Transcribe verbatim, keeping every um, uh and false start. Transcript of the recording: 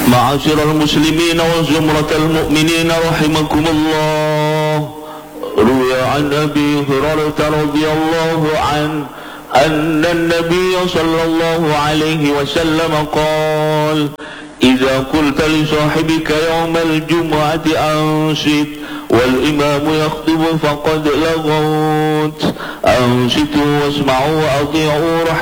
معاشر المسلمين وزمرة المؤمنين رحمكم الله، روي عن أبي هريرة رضي الله عنه أن النبي صلى الله عليه وسلم قال: إذا قلت لصاحبك يوم الجمعة أنصت والإمام يخطب فقد لغوت، أنصتوا واسمعوا وأطيعوا رحمكم